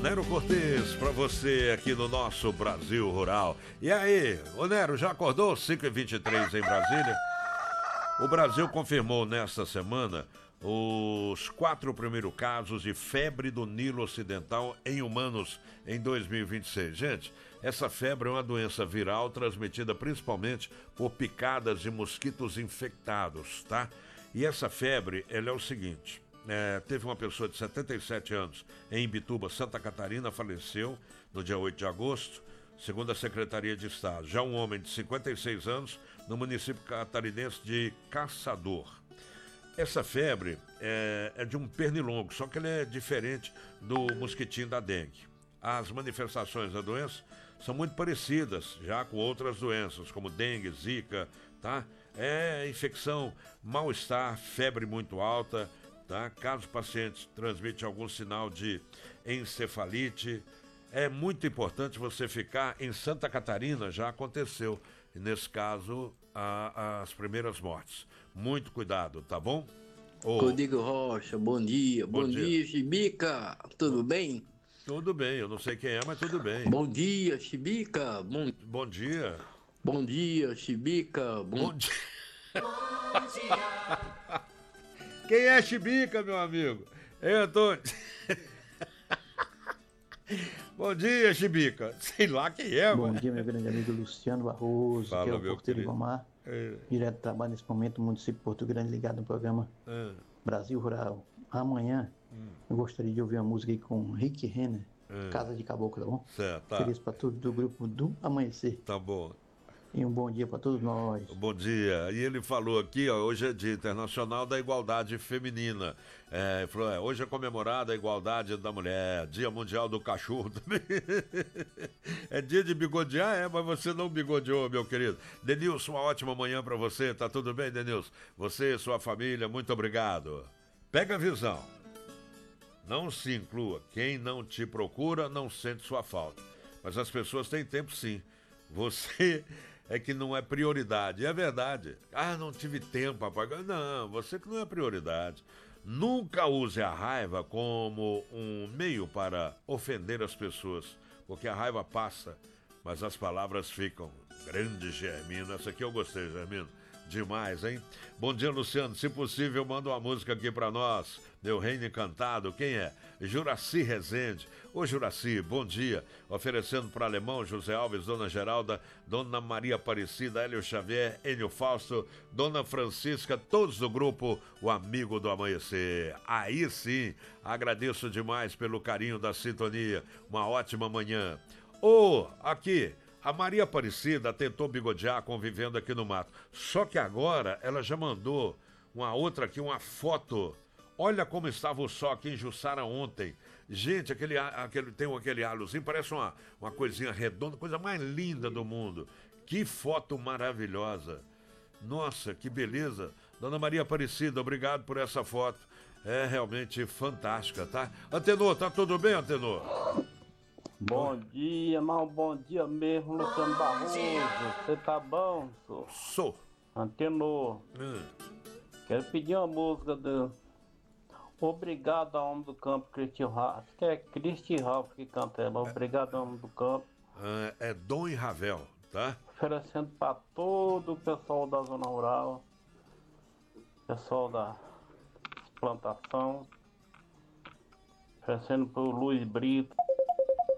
Nero Cortez, para você aqui no nosso Brasil Rural. E aí, ô Nero, já acordou? 5h23 em Brasília. O Brasil confirmou nesta semana os 4 primeiros casos de febre do Nilo Ocidental em humanos em 2026. Gente, essa febre é uma doença viral transmitida principalmente por picadas de mosquitos infectados, tá? E essa febre, ela é o seguinte... teve uma pessoa de 77 anos em Imbituba, Santa Catarina, faleceu no dia 8 de agosto, segundo a Secretaria de Estado. Já um homem de 56 anos no município catarinense de Caçador. Essa febre é de um pernilongo, só que ele é diferente do mosquitinho da dengue. As manifestações da doença são muito parecidas já com outras doenças, como dengue, zika, tá? É infecção, mal-estar, febre muito alta, tá? Caso o paciente transmite algum sinal de encefalite, é muito importante você ficar em Santa Catarina, já aconteceu, e nesse caso, as primeiras mortes. Muito cuidado, tá bom? Rodrigo Rocha, bom dia. Bom dia, Chibica, tudo bem? Tudo bem, eu não sei quem é, mas tudo bem. Bom dia, Chibica. Bom dia. Bom dia, Chibica. Bom dia. Bom dia. Quem é Chibica, meu amigo? Eu tô... Bom dia, Chibica. Sei lá quem é, Bom mano. dia, meu grande amigo Luciano Barroso, Fala, que é o meu porteiro querido. Ivamar, direto do trabalho nesse momento, no município de Porto Grande, ligado no programa Brasil Rural. Amanhã eu gostaria de ouvir uma música aí com Rick Renner, Casa de Caboclo, tá bom? Certo, tá. Feliz pra todos do grupo do Amanhecer. Tá bom. E um bom dia para todos nós. Bom dia. E ele falou aqui, ó, hoje é Dia Internacional da Igualdade Feminina. Ele falou, hoje é comemorada a igualdade da mulher, Dia Mundial do Cachorro também. É dia de bigodear, mas você não bigodeou, meu querido. Denilson, uma ótima manhã para você, tá tudo bem, Denilson? Você e sua família, muito obrigado. Pega a visão. Não se inclua. Quem não te procura não sente sua falta. Mas as pessoas têm tempo sim. Você... é que não é prioridade. É verdade. Não tive tempo para pagar. Não, você que não é prioridade. Nunca use a raiva como um meio para ofender as pessoas, porque a raiva passa, mas as palavras ficam. Grande Germino. Essa aqui eu gostei, Germino. Demais, hein? Bom dia, Luciano. Se possível, manda uma música aqui pra nós. Meu Reino Encantado. Quem é? Juraci Rezende. Ô, Juraci, bom dia. Oferecendo para Alemão, José Alves, Dona Geralda, Dona Maria Aparecida, Hélio Xavier, Enio Fausto, Dona Francisca, todos do grupo O Amigo do Amanhecer. Aí sim, agradeço demais pelo carinho da sintonia. Uma ótima manhã. Aqui... a Maria Aparecida tentou bigodear convivendo aqui no mato. Só que agora ela já mandou uma outra aqui, uma foto. Olha como estava o sol aqui em Jussara ontem. Gente, tem aquele halozinho, parece uma coisinha redonda, coisa mais linda do mundo. Que foto maravilhosa. Nossa, que beleza. Dona Maria Aparecida, obrigado por essa foto. É realmente fantástica, tá? Antenor, tá tudo bem, Antenor? Bom dia, mal bom dia mesmo, Luciano Barroso. Você tá bom, senhor? Sou. Antenor. Quero pedir uma música do Obrigado ao Homem do Campo, Cristian Ralph. Acho que é Cristian Ralph que canta ela. Obrigado ao Homem do Campo. É Dom e Ravel, tá? Oferecendo para todo o pessoal da Zona Rural, pessoal da plantação. Oferecendo pro Luiz Brito.